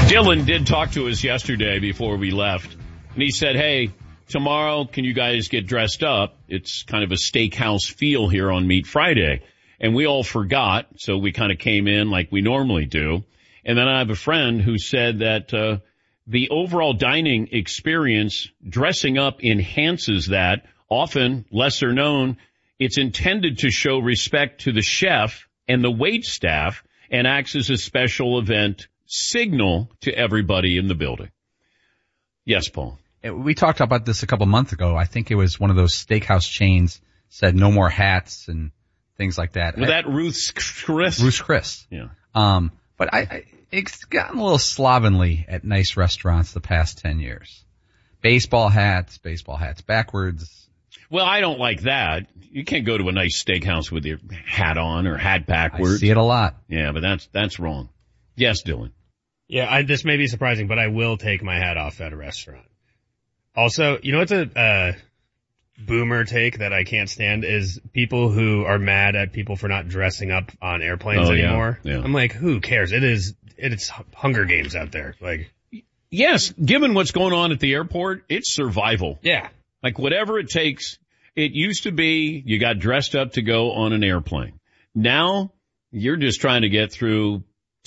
Dylan did talk to us yesterday before we left, and he said, hey, tomorrow, can you guys get dressed up? It's kind of a steakhouse feel here on Meat Friday. And we all forgot, so we kind of came in like we normally do. And then I have a friend who said that the overall dining experience, dressing up enhances that. Often, lesser known, it's intended to show respect to the chef and the wait staff and acts as a special event signal to everybody in the building. Yes, Paul. We talked about this a couple months ago. I think it was one of those steakhouse chains said no more hats and things like that. Was that Ruth's Chris? Ruth's Chris. Yeah. But it's gotten a little slovenly at nice restaurants the past 10 years. Baseball hats backwards. Well, I don't like that. You can't go to a nice steakhouse with your hat on or hat backwards. I see it a lot. Yeah, but that's wrong. Yes, Dylan. Yeah, this may be surprising, but I will take my hat off at a restaurant. Also, you know what's a boomer take that I can't stand is people who are mad at people for not dressing up on airplanes anymore. Yeah. I'm like, who cares? It's Hunger Games out there. Like, yes, given what's going on at the airport, it's survival. Yeah. Like whatever it takes. It used to be you got dressed up to go on an airplane. Now you're just trying to get through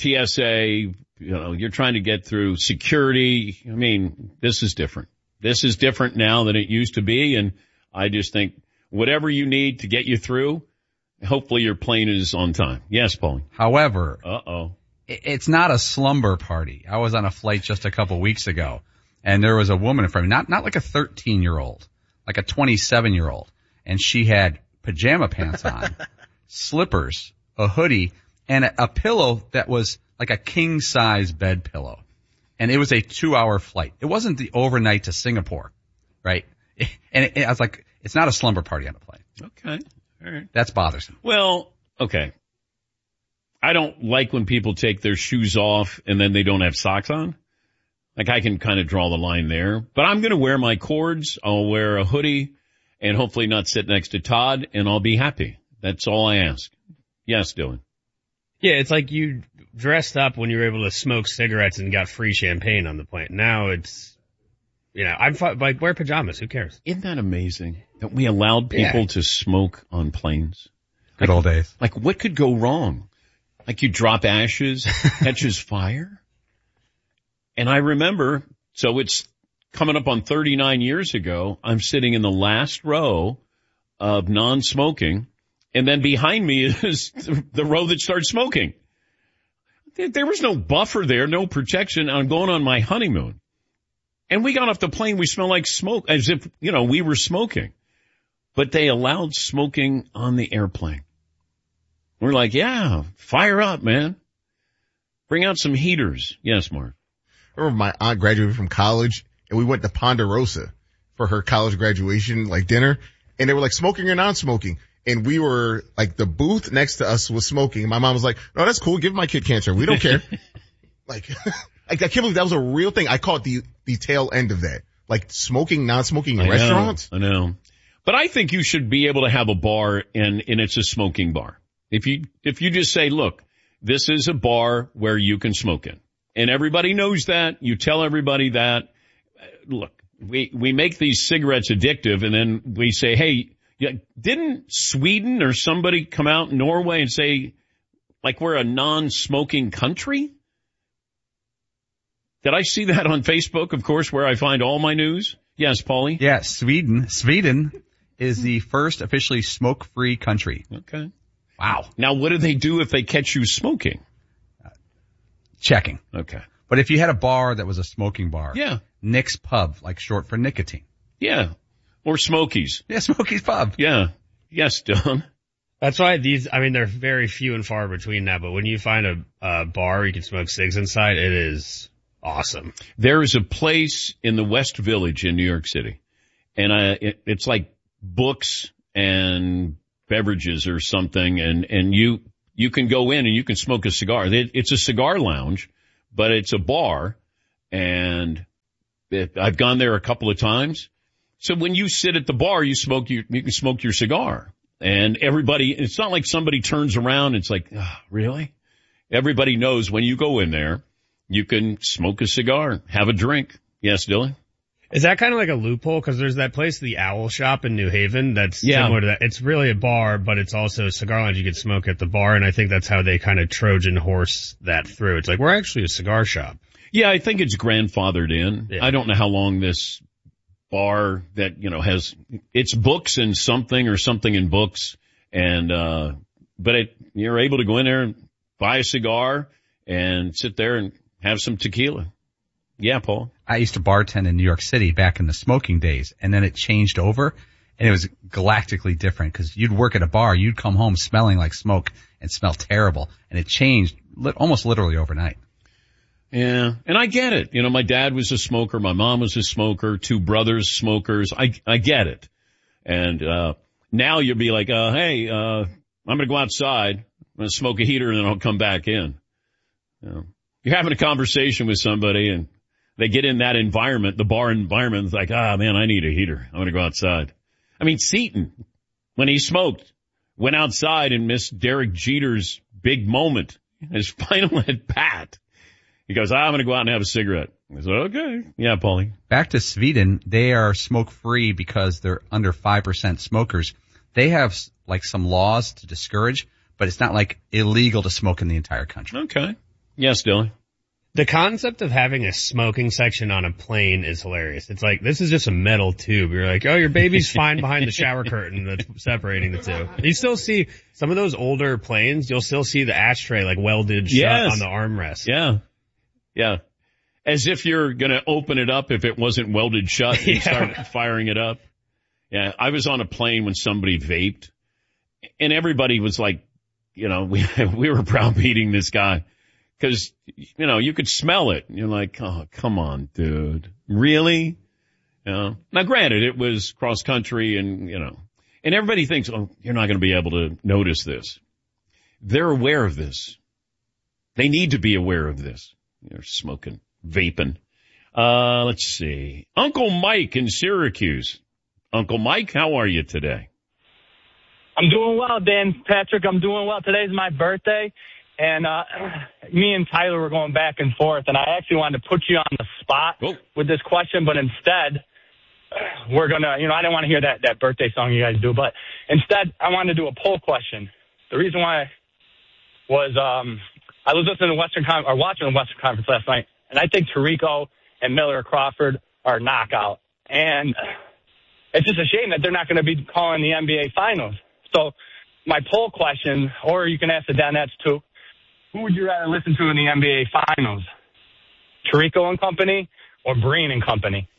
TSA, you're trying to get through security. I mean, this is different. This is different now than it used to be. And I just think whatever you need to get you through, hopefully your plane is on time. Yes, Paulie. However, it's not a slumber party. I was on a flight just a couple weeks ago and there was a woman in front of me, not like a 13-year-old, like a 27-year-old. And she had pajama pants on, slippers, a hoodie, and a pillow that was like a king-size bed pillow. And it was a 2-hour flight. It wasn't the overnight to Singapore, right? And I was like, it's not a slumber party on a plane. Okay. All right. That's bothersome. Well, okay. I don't like when people take their shoes off and then they don't have socks on. Like I can kind of draw the line there. But I'm going to wear my cords. I'll wear a hoodie and hopefully not sit next to Todd and I'll be happy. That's all I ask. Yes, Dylan. Yeah, it's like you dressed up when you were able to smoke cigarettes and got free champagne on the plane. Now it's, I'm like, wear pajamas. Who cares? Isn't that amazing that we allowed people to smoke on planes? Good old days. Like what could go wrong? Like you drop ashes, catches fire. And I remember, so it's coming up on 39 years ago, I'm sitting in the last row of non-smoking. And then behind me is the row that starts smoking. There was no buffer there, no protection. I'm going on my honeymoon. And we got off the plane, we smelled like smoke, as if, we were smoking. But they allowed smoking on the airplane. We're like, yeah, fire up, man. Bring out some heaters. Yes, Mark. I remember my aunt graduated from college, and we went to Ponderosa for her college graduation, dinner. And they were like, smoking or non-smoking? And we were, the booth next to us was smoking. My mom was like, no, that's cool. Give my kid cancer. We don't care. I can't believe that was a real thing. I caught the tail end of that. Smoking, non-smoking in restaurants. I know. But I think you should be able to have a bar and it's a smoking bar. If you just say, look, this is a bar where you can smoke in. And everybody knows that. You tell everybody that. Look, we make these cigarettes addictive and then we say, hey, yeah, didn't Sweden or somebody come out in Norway and say, we're a non-smoking country? Did I see that on Facebook, of course, where I find all my news? Yes, Paulie? Yeah, Sweden is the first officially smoke-free country. Okay. Wow. Now, what do they do if they catch you smoking? Checking. Okay. But if you had a bar that was a smoking bar. Yeah. Nick's Pub, short for nicotine. Yeah. Or Smokies. Yeah, Smokies Pub. Yeah. Yes, Don. That's why they're very few and far between now, but when you find a bar where you can smoke cigs inside, it is awesome. There is a place in the West Village in New York City, and it's like books and beverages or something, and you can go in and you can smoke a cigar. It's a cigar lounge, but it's a bar, and I've gone there a couple of times. So when you sit at the bar, you can smoke your cigar. And it's not like somebody turns around and it's like, oh, really? Everybody knows when you go in there, you can smoke a cigar, have a drink. Yes, Dylan? Is that kind of like a loophole? Because there's that place, the Owl Shop in New Haven, that's similar to that. It's really a bar, but it's also a cigar lounge. You can smoke at the bar, and I think that's how they kind of Trojan horse that through. It's like, we're actually a cigar shop. Yeah, I think it's grandfathered in. Yeah. I don't know how long this bar that, has, it's books and something or something in books. And, but you're able to go in there and buy a cigar and sit there and have some tequila. Yeah, Paul. I used to bartend in New York City back in the smoking days, and then it changed over, and it was galactically different because you'd work at a bar, you'd come home smelling like smoke and smell terrible, and it changed almost literally overnight. Yeah, and I get it. My dad was a smoker, my mom was a smoker, two brothers smokers. I get it. And now you'll be like, hey, I'm going to go outside, I'm going to smoke a heater, and then I'll come back in. You're having a conversation with somebody, and they get in that environment, the bar environment, it's like, man, I need a heater. I'm going to go outside. I mean, Seton, when he smoked, went outside and missed Derek Jeter's big moment, his final at bat. He goes, I'm going to go out and have a cigarette. I said, okay. Yeah, Paulie. Back to Sweden, they are smoke-free because they're under 5% smokers. They have like some laws to discourage, but it's not like illegal to smoke in the entire country. Okay. Yes, Dylan. The concept of having a smoking section on a plane is hilarious. It's like, this is just a metal tube. You're like, oh, your baby's fine behind the shower curtain that's separating the two. You still see some of those older planes, you'll still see the ashtray like welded shut on the armrest. Yeah. Yeah. As if you're going to open it up if it wasn't welded shut and start firing it up. Yeah. I was on a plane when somebody vaped, and everybody was like, we were browbeating this guy. Cause, you could smell it. And you're like, oh, come on, dude. Really? Now granted, it was cross country and, and everybody thinks, oh, you're not going to be able to notice this. They're aware of this. They need to be aware of this. You're smoking, vaping. Let's see. Uncle Mike in Syracuse. Uncle Mike, how are you today? I'm doing well, Dan Patrick. I'm doing well. Today's my birthday. And me and Tyler were going back and forth, and I actually wanted to put you on the spot with this question, but instead we're going to, I didn't want to hear that birthday song you guys do, but instead I wanted to do a poll question. The reason why was I was listening to watching the Western Conference last night, and I think Tirico and Miller Crawford are knockout. And it's just a shame that they're not going to be calling the NBA Finals. So my poll question, or you can ask the Danettes too, who would you rather listen to in the NBA Finals? Tirico and company or Breen and company?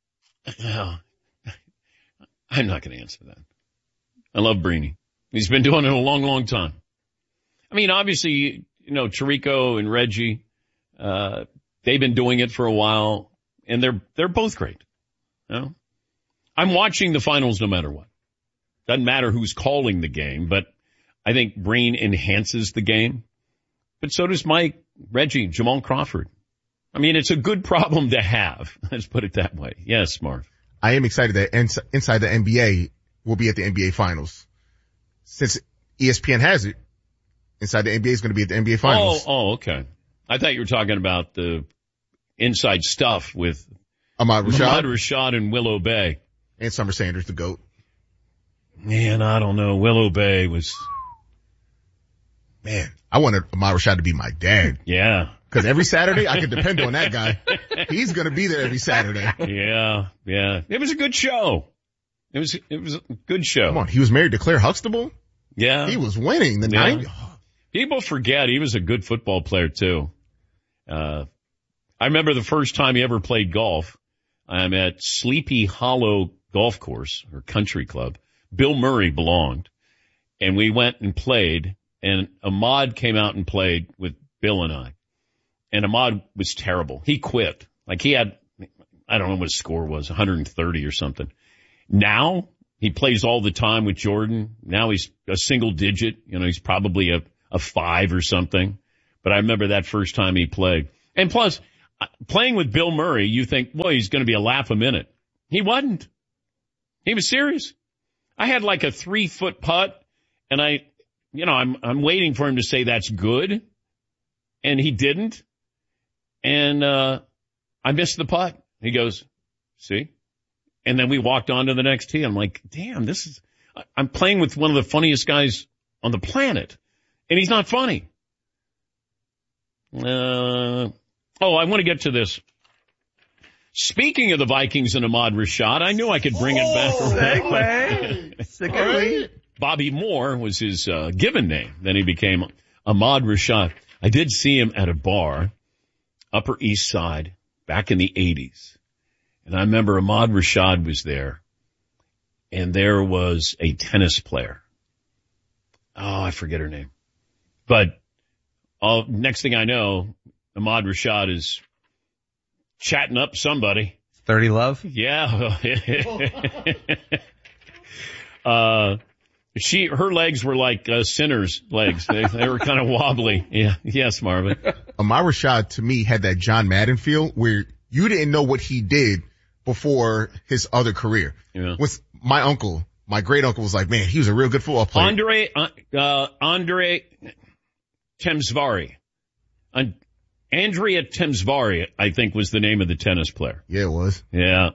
I'm not going to answer that. I love Breeny. He's been doing it a long, long time. I mean, obviously, Tirico and Reggie, they've been doing it for a while, and they're both great. I'm watching the finals no matter what. Doesn't matter who's calling the game, but I think Breen enhances the game. But so does Mike, Reggie, Jamal Crawford. I mean, it's a good problem to have. Let's put it that way. Yes, Marv. I am excited that Inside the NBA will be at the NBA Finals. Since ESPN has it, Inside the NBA is going to be at the NBA Finals. Oh, okay. I thought you were talking about the inside stuff with Ahmad Rashad and Will Obey. And Summer Sanders, the GOAT. Man, I don't know. Will Obey was... Man, I wanted Ahmad Rashad to be my dad. Yeah. Because every Saturday, I could depend on that guy. He's going to be there every Saturday. Yeah. It was a good show. It was a good show. Come on, he was married to Claire Huxtable? Yeah. He was winning the 90s. People forget he was a good football player, too. I remember the first time he ever played golf. I'm at Sleepy Hollow Golf Course, or country club. Bill Murray belonged. And we went and played. And Ahmad came out and played with Bill and I. And Ahmad was terrible. He quit. Like he had, I don't know what his score was, 130 or something. Now he plays all the time with Jordan. Now he's a single digit. He's probably a 5 or something. But I remember that first time he played. And plus, playing with Bill Murray, you think, boy, he's going to be a laugh a minute. He wasn't. He was serious. I had like a 3-foot putt, and I'm waiting for him to say that's good, and he didn't. And, I missed the putt. He goes, see? And then we walked on to the next tee. I'm like, damn, I'm playing with one of the funniest guys on the planet. And he's not funny. I want to get to this. Speaking of the Vikings and Ahmad Rashad, I knew I could bring it back. Segue. Bobby Moore was his given name. Then he became Ahmad Rashad. I did see him at a bar, Upper East Side, back in the 80s. And I remember Ahmad Rashad was there, and there was a tennis player. Oh, I forget her name. But next thing I know, Ahmad Rashad is chatting up somebody. 30 Love? Yeah. Her legs were like Sinner's legs. They were kind of wobbly. Yeah. Yes, Marvin. Ahmad Rashad, to me, had that John Madden feel where you didn't know what he did before his other career. Yeah. With my uncle, my great uncle was like, man, he was a real good football player. Andre Temsvari. Andrea Temsvari, I think, was the name of the tennis player. Yeah, it was. Yeah.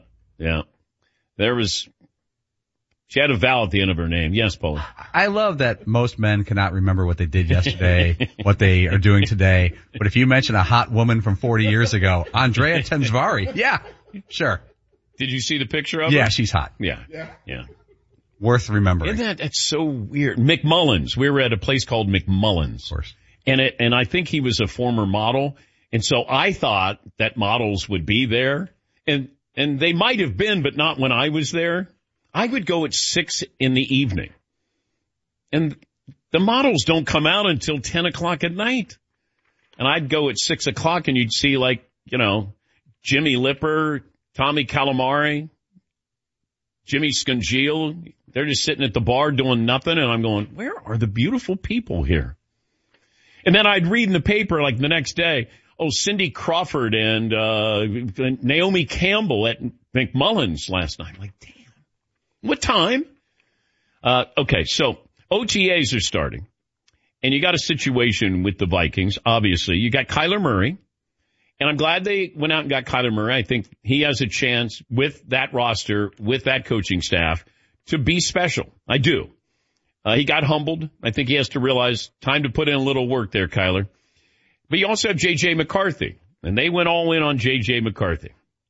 She had a vowel at the end of her name. Yes, Paul. I love that most men cannot remember what they did yesterday, what they are doing today. But if you mention a hot woman from 40 years ago, Andrea Temsvari, yeah, sure. Did you see the picture of her? Yeah, she's hot. Yeah. Worth remembering. That's so weird. McMullins. We were at a place called McMullins. Of course. And I think he was a former model. And so I thought that models would be there. And they might have been, but not when I was there. I would go at 6 p.m. And the models don't come out until 10 o'clock at night. And I'd go at 6 o'clock and you'd see Jimmy Lipper, Tommy Calamari, Jimmy Scangiel. They're just sitting at the bar doing nothing. And I'm going, where are the beautiful people here? And then I'd read in the paper the next day, Cindy Crawford and Naomi Campbell at McMullins last night. I'm like, damn. What time? Okay, so OTAs are starting. And you got a situation with the Vikings, obviously. You got Kyler Murray. And I'm glad they went out and got Kyler Murray. I think he has a chance with that roster, with that coaching staff, to be special. I do. He got humbled. I think he has to realize time to put in a little work there, Kyler. But you also have J.J. McCarthy. And they went all in on J.J. McCarthy.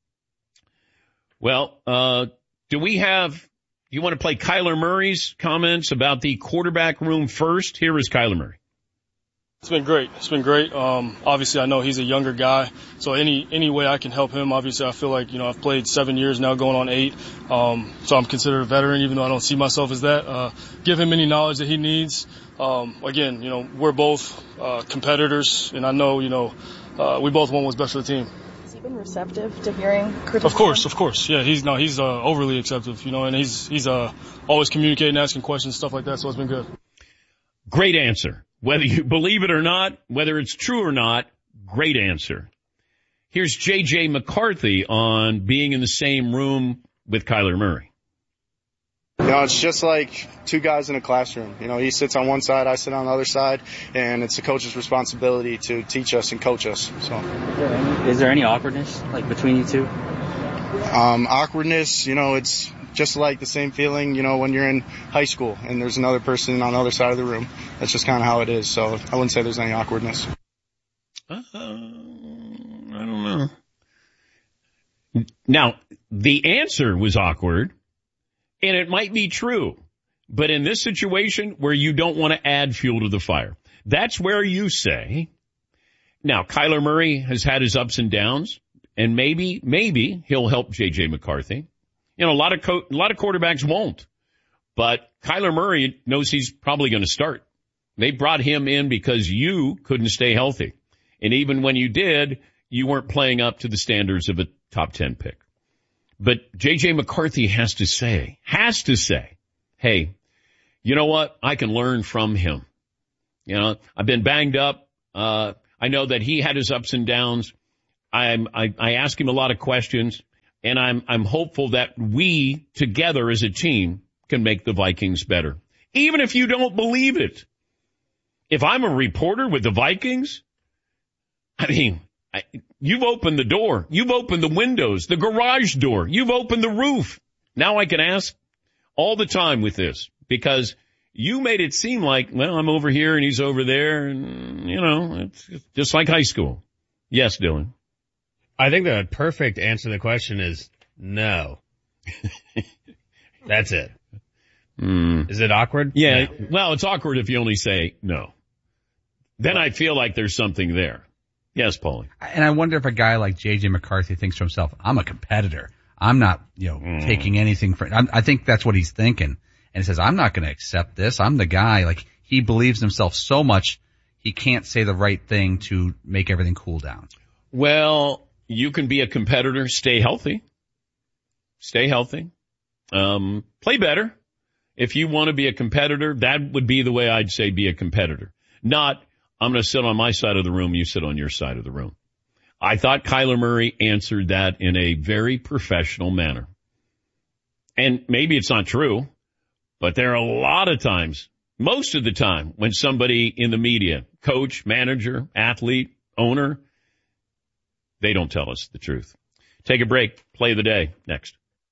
Well, you want to play Kyler Murray's comments about the quarterback room first? Here is Kyler Murray. It's been great. Obviously, I know he's a younger guy, so any way I can help him. Obviously, I feel like I've played 7 years now, going on 8. So I'm considered a veteran, even though I don't see myself as that. Give him any knowledge that he needs. Again, we're both competitors, and I know we both want what's best for the team. Has he been receptive to hearing criticism? Of course. Yeah, he's overly acceptive, and he's always communicating, asking questions, stuff like that. So it's been good. Great answer. Whether you believe it or not, whether it's true or not, great answer. Here's J.J. McCarthy on being in the same room with Kyler Murray. It's just like two guys in a classroom. He sits on one side, I sit on the other side, and it's the coach's responsibility to teach us and coach us. So, is there any awkwardness between you two? Awkwardness, it's just like the same feeling, when you're in high school and there's another person on the other side of the room. That's just kind of how it is. So I wouldn't say there's any awkwardness. I don't know. Now, the answer was awkward, and it might be true. But in this situation where you don't want to add fuel to the fire, that's where you say, now, Kyler Murray has had his ups and downs, and maybe he'll help J.J. McCarthy. A lot of quarterbacks won't, but Kyler Murray knows he's probably going to start. They brought him in because you couldn't stay healthy. And even when you did, you weren't playing up to the standards of a top 10 pick. But J.J. McCarthy has to say, hey, you know what? I can learn from him. I've been banged up. I know that he had his ups and downs. I ask him a lot of questions. And I'm hopeful that we together as a team can make the Vikings better. Even if you don't believe it. If I'm a reporter with the Vikings, You've opened the door. You've opened the windows, the garage door. You've opened the roof. Now I can ask all the time with this because you made it seem like, well, I'm over here and he's over there and, it's just like high school. Yes, Dylan. I think the perfect answer to the question is no. That's it. Is it awkward? Yeah. No. Well, it's awkward if you only say no. Then I feel like there's something there. Yes, Paulie. And I wonder if a guy like J.J. McCarthy thinks to himself, I'm a competitor. I'm not, taking anything for, I think that's what he's thinking. And he says, I'm not going to accept this. I'm the guy. Like, he believes in himself so much, he can't say the right thing to make everything cool down. Well, you can be a competitor. Stay healthy. Stay healthy. Play better. If you want to be a competitor, that would be the way I'd say be a competitor. Not, I'm going to sit on my side of the room, you sit on your side of the room. I thought Kyler Murray answered that in a very professional manner. And maybe it's not true, but there are a lot of times, most of the time, when somebody in the media, coach, manager, athlete, owner, they don't tell us the truth. Take a break. Play of the day next.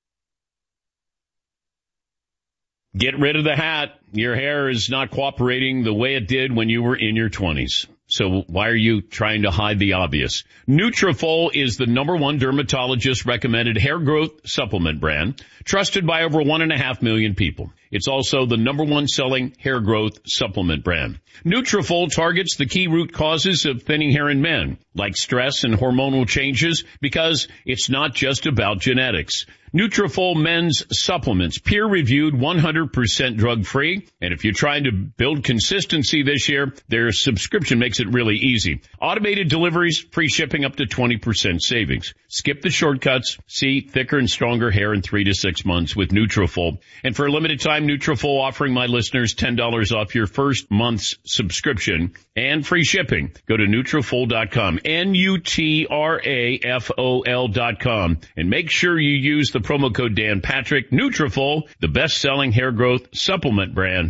Get rid of the hat. Your hair is not cooperating the way it did when you were in your 20s. So why are you trying to hide the obvious? Nutrafol is the #1 dermatologist recommended hair growth supplement brand, trusted by over 1.5 million people. It's also the #1 selling hair growth supplement brand. Nutrafol targets the key root causes of thinning hair in men, like stress and hormonal changes, because it's not just about genetics. Nutrafol men's supplements, peer-reviewed, 100% drug-free. And if you're trying to build consistency this year, their subscription makes it really easy. Automated deliveries, free shipping up to 20% savings. Skip the shortcuts. See thicker and stronger hair in 3 to 6 months with Nutrafol. And for a limited time, Nutrafol offering my listeners $10 off your first month's subscription and free shipping. Go to Nutrafol.com, Nutrafol.com, and make sure you use the promo code Dan Patrick. Nutrafol, the best-selling hair growth supplement brand.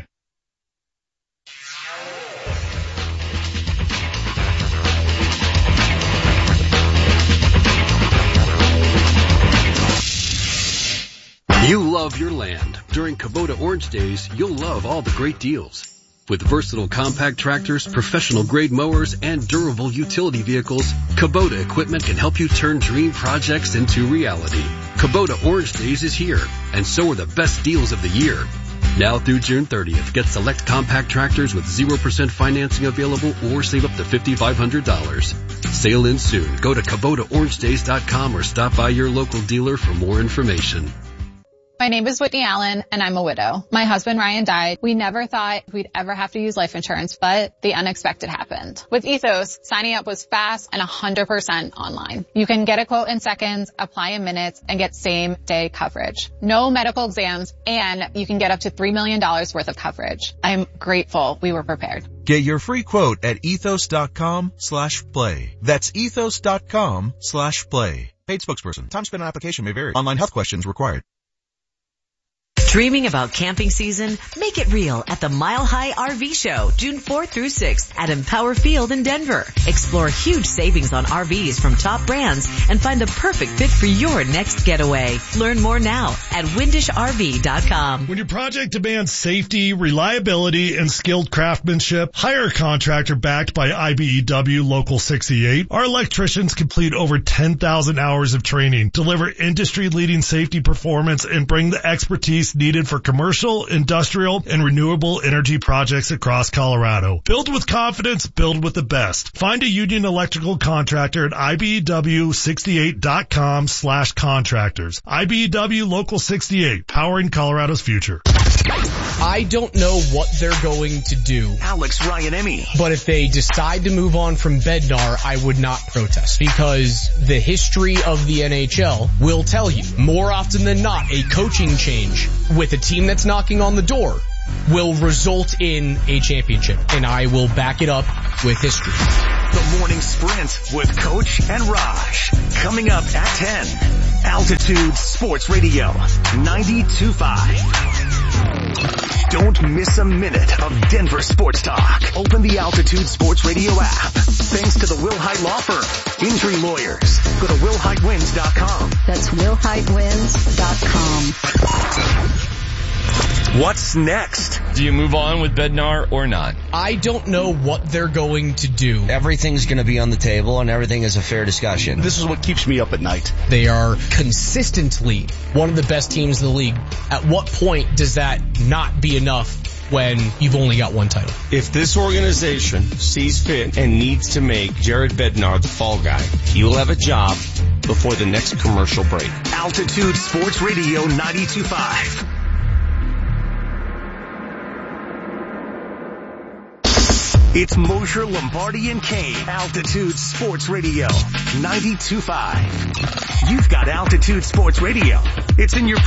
You love your land. During Kubota Orange Days, you'll love all the great deals. With versatile compact tractors, professional-grade mowers, and durable utility vehicles, Kubota equipment can help you turn dream projects into reality. Kubota Orange Days is here, and so are the best deals of the year. Now through June 30th, get select compact tractors with 0% financing available or save up to $5,500. Sale ends soon. Go to KubotaOrangeDays.com or stop by your local dealer for more information. My name is Whitney Allen, and I'm a widow. My husband, Ryan, died. We never thought we'd ever have to use life insurance, but the unexpected happened. With Ethos, signing up was fast and 100% online. You can get a quote in seconds, apply in minutes, and get same-day coverage. No medical exams, and you can get up to $3 million worth of coverage. I'm grateful we were prepared. Get your free quote at ethos.com/play. That's ethos.com/play. Paid spokesperson. Time spent on application may vary. Online health questions required. Dreaming about camping season? Make it real at the Mile High RV Show, June 4th through 6th at Empower Field in Denver. Explore huge savings on RVs from top brands and find the perfect fit for your next getaway. Learn more now at windishrv.com. When your project demands safety, reliability, and skilled craftsmanship, hire a contractor backed by IBEW Local 68. Our electricians complete over 10,000 hours of training, deliver industry-leading safety performance, and bring the expertise needed for commercial, industrial, and renewable energy projects across Colorado. Build with confidence, build with the best. Find a union electrical contractor at IBEW68.com/contractors. IBEW Local 68, powering Colorado's future. I don't know what they're going to do. Alex Ryan-Emmy. But if they decide to move on from Bednar, I would not protest, because the history of the NHL will tell you more often than not a coaching change with a team that's knocking on the door will result in a championship, and I will back it up with history. The Morning Sprint with Coach and Raj, coming up at 10. Altitude Sports Radio 92.5. Don't miss a minute of Denver sports talk. Open the Altitude Sports Radio app. Thanks to the Wilhite Law Firm. Injury lawyers. Go to WilhiteWins.com. That's WilhiteWins.com. What's next? Do you move on with Bednar or not? I don't know what they're going to do. Everything's going to be on the table and everything is a fair discussion. This is what keeps me up at night. They are consistently one of the best teams in the league. At what point does that not be enough when you've only got one title? If this organization sees fit and needs to make Jared Bednar the fall guy, he will have a job before the next commercial break. Altitude Sports Radio 92.5. It's Mosher, Lombardi, and Kane. Altitude Sports Radio 92.5. You've got Altitude Sports Radio. It's in your